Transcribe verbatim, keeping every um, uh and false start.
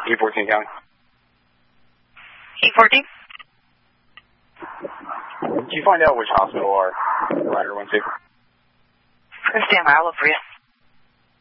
E fourteen County. E fourteen? Can you find out which hospital our rider went to? Stand by, I'll look for you.